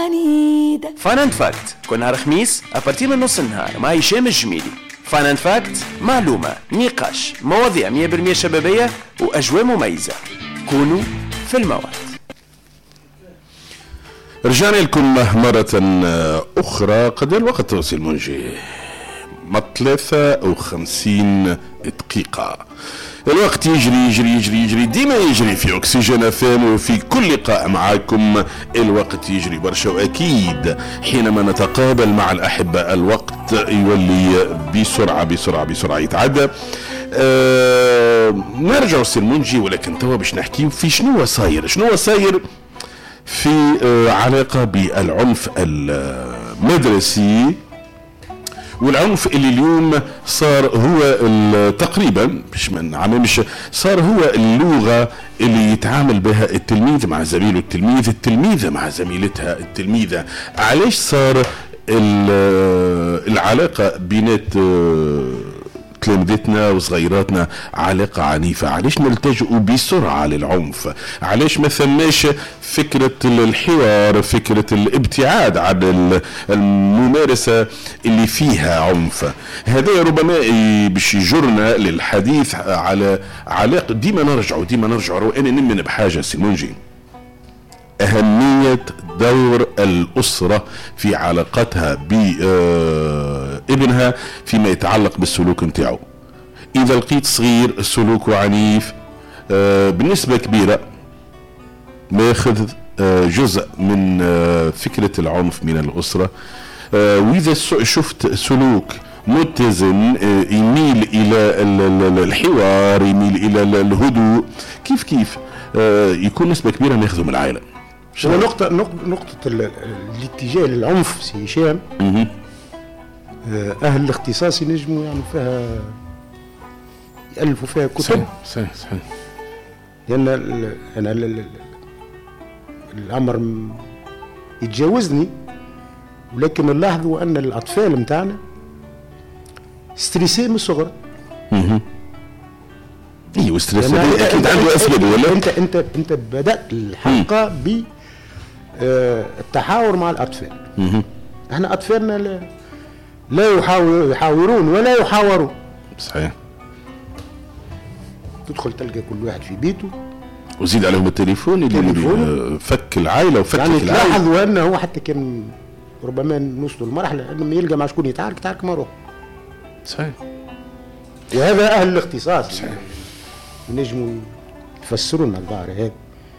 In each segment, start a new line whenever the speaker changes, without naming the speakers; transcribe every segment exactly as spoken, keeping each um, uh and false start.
فان اند فاكت كل نهار خميس أبارتي من نص النهار مع هشام الجميلي. فان اند فاكت، معلومة، نقاش، مواضيع مية بالمية شبابية وأجواء مميزة. كونوا في الموعد.
رجعنا لكم مرة أخرى. قد الوقت توصل المنجي ما ثلاثة وخمسين دقيقة. الوقت يجري يجري يجري يجري ديما يجري في أكسجين ثاني، وفي كل لقاء معاكم الوقت يجري برشا، وأكيد حينما نتقابل مع الأحبة الوقت يولي بسرعة بسرعة بسرعة يتعدى. أه نرجع سلمونجي، ولكن توا باش نحكي في شنو صاير شنو صاير في أه علاقة بالعنف المدرسي، والعنف اللي اليوم صار هو تقريبا مش من عمامش صار هو اللغة اللي يتعامل بها التلميذ مع زميله التلميذ، التلميذة مع زميلتها التلميذة. علاش صار العلاقة بينات تلامذتنا وصغيراتنا علاقة عنيفة؟ علاش نلتجئوا بسرعة للعنف؟ علاش ما ثماش فكرة الحوار، فكرة الابتعاد عن الممارسة اللي فيها عنف؟ هذا ربما باش يجرنا للحديث على علاقة. ديما نرجعوا ديما نرجعوا أنا نمن بحاجة سيمونجي، أهمية دور الأسرة في علاقتها بابنها فيما يتعلق بالسلوك نتاعو. إذا لقيت صغير سلوكه عنيف بالنسبة كبيرة ماخذ جزء من فكرة العنف من الأسرة، وإذا شفت سلوك متزن يميل إلى الحوار، يميل إلى الهدوء، كيف كيف يكون نسبة كبيرة ماخذه من العائلة.
نقطة نقطة الاتجاه للعنف سي هشام، أهل الاختصاص ينجموا يعني فيها يألفوا فيها كتب.
صحيح صحيح صحيح.
لأن أنا الأمر يتجاوزني، ولكن نلاحظوا أن الأطفال متاعنا ستريسي من الصغر.
ايوه ستريس اكيد عنده اسباب. ولا
انت انت انت بدات الحلقه ب التحاور مع الاطفال. احنا اطفالنا لا, لا يحاور يحاورون ولا يحاورون.
صحيح.
تدخل تلقى كل واحد في بيته،
وزيد عليهم التليفون اللي فك العائله وفك
يعني
العائله.
تلاحظوا انه هو حتى كان ربما نوصلوا لمرحله انه يلقى مع شكون يتعارك تعارك مع روحه.
صحيح.
وهذا اهل الاختصاص. صحيح. ينجموا يفسروا لنا الظاهر هذا.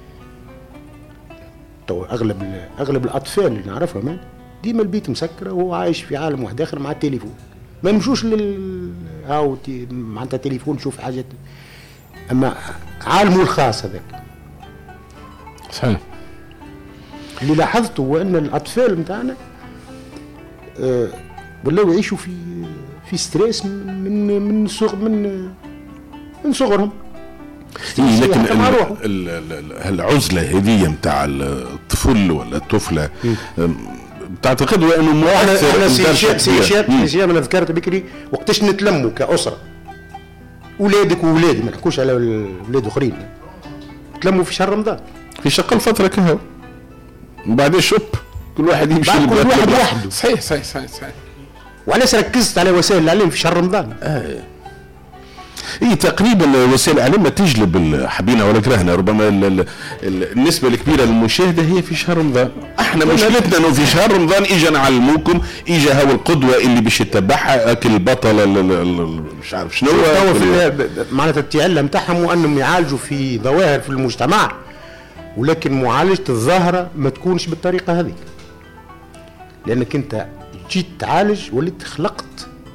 تو اغلب اغلب الاطفال اللي نعرفهم ديما البيت مسكره وهو عايش في عالم واحد اخر مع التليفون، ما يمشوش لل هاو معناتها تليفون شوف حاجات، اما عالمه الخاص هذاك.
صحيح.
اللي لاحظته هو ان الاطفال نتاعنا أه ولاو يعيشوا في في ستريس من من صغر من من صغرهم.
إيه لكن العزلة هذه متاع الطفل ولا الطفلة تعتقدوا انه مؤثر؟
احنا سيشاب سيشاب انا ذكرت بكري وقتاش نتلموا كأسرة، اولادك واولادي ما نحكوش على اولاد اخرين، نتلموا في شهر رمضان
في شقل فترة كهو، بعدين شوب كل واحد يمشي
كل واحد وحده.
صحيح صحيح صحيح صحيح.
وعلاش ركزت على وسائل الاعلام في شهر رمضان؟
آه. اي تقريبا وسائل الاعلام تجلب حبينا ولا كرهنا ربما ال ال ال النسبه الكبيره للمشاهده هي في شهر رمضان. احنا مشكلتنا انه في شهر رمضان اجى نعلموكم، اجى هو القدوه اللي باش يتبعها اكل البطله مش عارف شنو
هو معناتها التعلم نتاعهم وانهم يعالجوا في ظواهر في المجتمع، ولكن معالجه الظاهره ما تكونش بالطريقه هذه، لانك انت جيت تعالج وليت خلقت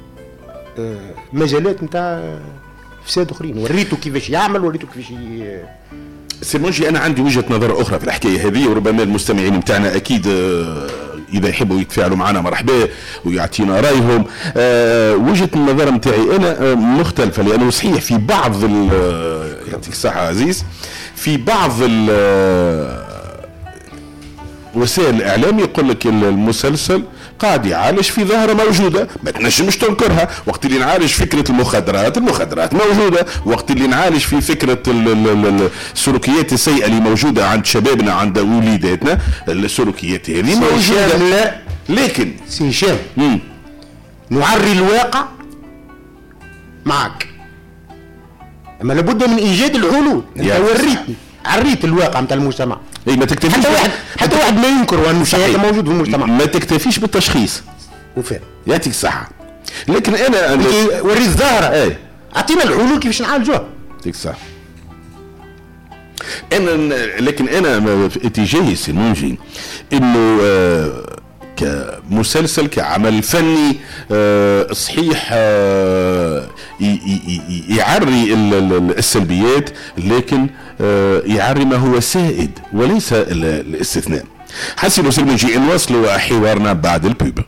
مجالات نتاع فساد اخرين، وريته كيفاش يعمل، وريته كيفاش ي...
سيمونجي. انا عندي وجهه نظر اخرى في الحكايه هذه، وربما المستمعين نتاعنا اكيد اذا يحبوا يتفاعلوا معنا مرحبا ويعطينا رايهم. أه وجهه النظر نتاعي انا مختلفه، لانه صحيح في بعض يعطيك الصحه عزيز، في بعض وسائل الاعلام يقول لك المسلسل قاعد يعالج في ظاهره موجوده ما تنجمش تنكرها. وقت اللي نعالج فكره المخدرات، المخدرات موجوده. وقت اللي نعالج في فكره السلوكيات السيئه اللي موجوده عند شبابنا عند وليداتنا، السلوكيات هذه موجوده.
لا
لكن
سي هشام نعري الواقع معك، اما لابد من ايجاد الحلول. انت وريتني عريت الواقع نتاع المجتمع.
اي ما تكتفيش
حتى واحد حتى واحد ما ينكر انه هذا موجود في المجتمع.
ما تكتفيش بالتشخيص
وفين
يعطيك الصحه، لكن انا
وري الظاهره. اي اعطينا الحلول كيفاش نعالجوها.
يعطيك الصحه. انا لكن انا في اتجاهي سنونجي انه آه كمسلسل كعمل فني آه صحيح آه يعري السلبيات، لكن آه يعري ما هو سائد وليس الاستثناء. حسن سلمنجي نواصلوا حوارنا بعد البوب.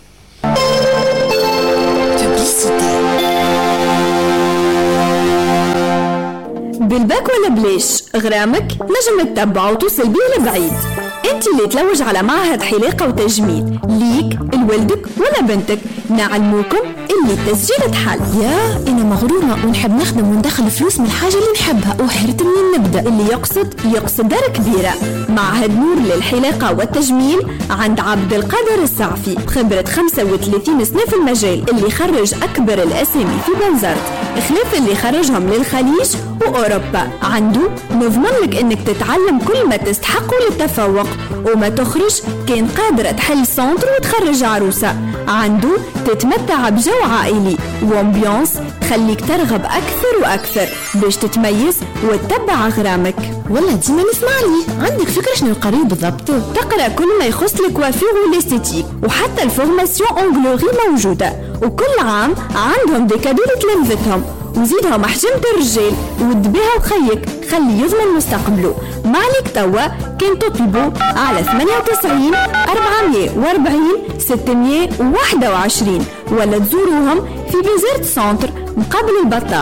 بالباك ولا بليش غرامك نجم تتبع وتوصل بيه لبعيد. انت اللي تلوج على معهد حلاقة وتجميل ليك لولدك ولا بنتك، نعلموكم اللي التسجيل تحل.
يا انا مغرورة ونحب نخدم وندخل فلوس من الحاجة اللي نحبها وحرت منين نبدأ.
اللي يقصد يقصد دار كبيرة. معهد نور للحلاقة والتجميل عند عبد القادر السعفي، خبرة خمسة وثلاثين سنة في المجال، اللي خرج أكبر الأسامي في بنزرت خلاف اللي خرجهم للخليج وأوروبا. عنده نضمن لك إنك تتعلم كل ما تستحق للتفوق، وما تخرج كان قادرة تحل سنتر وتخرج عروسة. عنده تتمتع بجو عائلي وامبيونس خليك ترغب أكثر وأكثر باش تتميز وتتبع غرامك.
والله ديما نسمع لي. عندك فكرة شنو القريب بالضبط؟
تقرأ كل ما يخص الكوافير والاستيتيك، وحتى الفورماسيون أونغلوري موجودة، وكل عام عندهم دي كادو لتلامذتهم، وزيدهم حجمة الرجال ود بها وخيك خلي يضمن مستقبله. مالك توا كان تطلبوا على ثمانية وتسعين أربعمية وأربعين ستمية وواحد وعشرين ولا تزوروهم في بنزرت سنتر مقابل البطاح.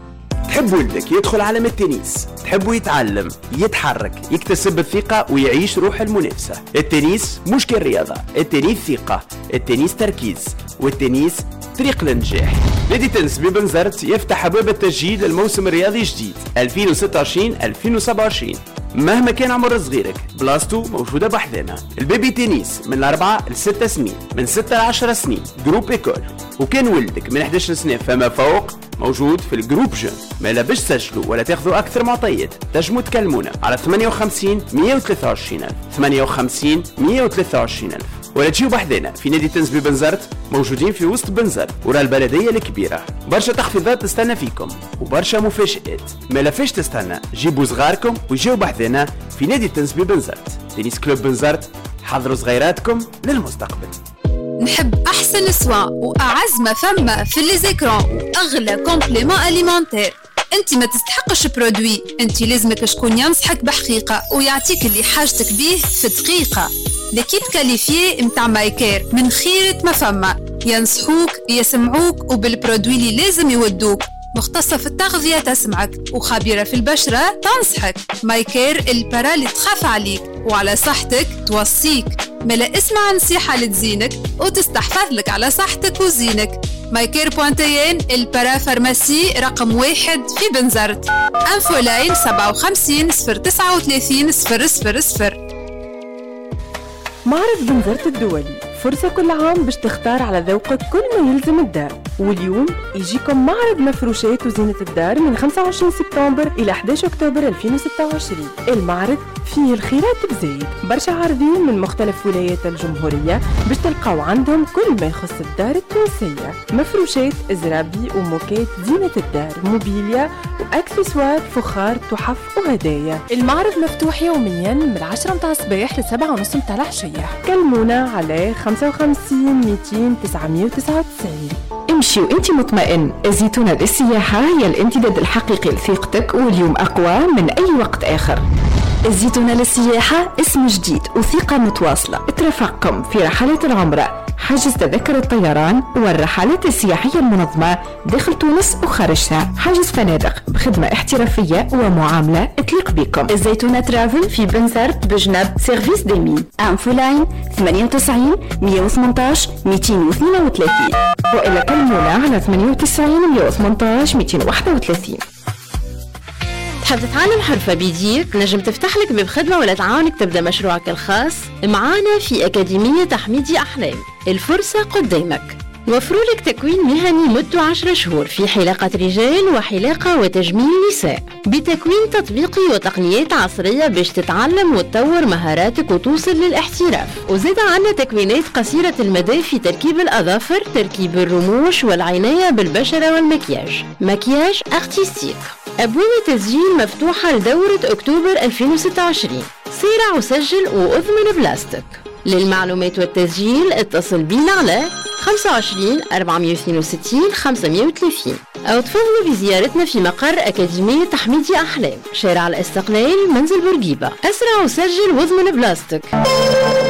تحب ولدك يدخل عالم التنس، تحبه يتعلم يتحرك يكتسب الثقة ويعيش روح المنافسة. التنس مش كالرياضة، التنس ثقة، التنس تركيز، والتنس طريق للنجاح. نادي تنس ببنزرت يفتح أبواب التسجيل للموسم الرياضي جديد ألفين وستة وعشرين ألفين وسبعة وعشرين. مهما كان عمر صغيرك بلاستو موجودة بحذانا. البيبي تنس من الأربعة لستة سنين، من ستة لعشرة سنين جروب إيكول، وكان ولدك من إحدى عشر سنة فما فوق موجود في الجروب جون. ما لابش تسجلوا ولا تاخذوا أكثر معطيات تنجموا تكلمونا على ثمانية وخمسين مية وثلاثة وعشرين ألف ثمانية وخمسين مية وثلاثة وعشرين ألف، ولا تجيو بحذانا في نادي تنس ببنزرت، موجودين في وسط بنزرت ورا البلدية الكبيرة. برشا تخفيضات تستنى فيكم وبرشا مفاجآت، ما لافاش تستنى. جيبوا صغاركم وجيو بحذانا في نادي تنس ببنزرت. تنس كلوب بنزرت، حضروا صغيراتكم للمستقبل.
نحب احسن سوا واعز ما فما في لي زيكران واغلى كومبليمون اليمونتير. انت ما تستحقش برودوي، انت لازمك شكون ينصحك بحقيقه ويعطيك اللي حاجتك بيه في دقيقه. ليكيب كاليفيي متاع مايكير من خيرة ما فما، ينصحوك يسمعوك وبالبرودوي اللي لازم يودوك. مختصة في التغذية تسمعك وخبيرة في البشرة تنصحك. مايكير البرا اللي تخاف عليك وعلى صحتك توصيك. ملا اسمع نصيحة لتزينك وتستحفظ لك على صحتك وزينك. مايكير بوانتيين البرا فارماسي رقم واحد في بنزرت. انفو لاين سبعة وخمسين صفر تسعة وثلاثين صفر صفر صفر.
معرض بنزرت الدولي، فرصة كل عام باش تختار على ذوقك كل ما يلزم الدار. واليوم يجيكم معرض مفروشات وزينة الدار من خمسة وعشرين سبتمبر إلى أحد عشر أكتوبر ألفين وستة وعشرين. المعرض فيه الخيرات بزايد، برشا عارضين من مختلف ولايات الجمهورية باش تلقاو عندهم كل ما يخص الدار التونسية. مفروشات، إزرابي وموكات زينة الدار، موبيليا وأكسسوار، فخار، تحف وهدايا. المعرض مفتوح يوميا من العشرة متاع الصباح لسبعة ونص متاع العشية. كلمونا على خمسة وخمسين مئتين تسعمية وتسعة وتسعين.
امشي وانت مطمئن. الزيتونة للسياحة هي الامتداد الحقيقي لثقتك، واليوم أقوى من أي وقت آخر.
الزيتونة للسياحة اسم جديد وثقة متواصلة ترافقكم في رحلات العمرة.
حجز تذاكر الطيران والرحلات السياحية المنظمة داخل تونس وخارجها، حجز فنادق بخدمة احترافية ومعاملة تليق بكم.
الزيتونة ترافل في بنزرت بجنب سيرفيس ديمين. انفو لاين ثمانية وتسعين مية وثمانية عشر مئتين واثنين وثلاثين،
وإلى كلمونا على ثمانية وتسعين مية وثمانية عشر مئتين وواحد وثلاثين.
تحب تتعلم حرفة بيديك؟ نجم تفتح لك باب خدمة ولا تعاونك تبدأ مشروعك الخاص معانا في أكاديمية تحميدي أحلام. الفرصة قدامك، وفروا لك تكوين مهني مدته عشرة شهور في حلاقة رجال وحلاقة وتجميل نساء، بتكوين تطبيقي وتقنيات عصرية باش تتعلم وتطور مهاراتك وتوصل للاحتراف. وزيد عنا تكوينات قصيرة المدى في تركيب الأظافر، تركيب الرموش والعناية بالبشرة والمكياج، مكياج ارتستيك. أبواب التسجيل مفتوحة لدورة أكتوبر ألفين وستة وعشرين. سارع وسجل وأضمن بلاستيك. للمعلومات والتسجيل اتصل بينا على خمسة وعشرين أربعمية واثنين وستين خمسمية وثلاثين أو تفضلوا بزيارتنا في مقر أكاديمية تحميدي أحلام، شارع الاستقلال، منزل بورقيبة. أسرع وسجل واضمن بلاستيك.